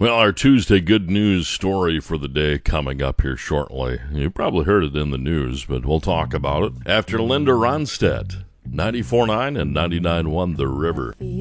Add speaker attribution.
Speaker 1: Well, our Tuesday good news story for the day coming up here shortly. You probably heard it in the news, but we'll talk about it after Linda Ronstadt. 94.9 and 99.1 The River.